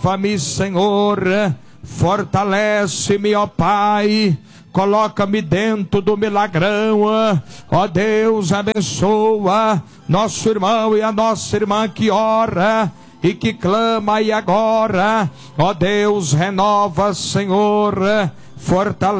Renova-me, Senhor, fortalece-me, ó Pai, coloca-me dentro do milagrão, ó Deus, abençoa nosso irmão e a nossa irmã que ora e que clama, e agora, ó Deus, renova, Senhor, fortalece.